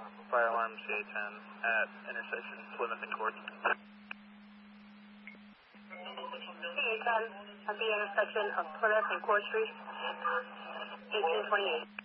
Fire alarm CA-10 at intersection Plymouth and Court. CA-10 at the intersection of Plymouth and Court Street, 1828.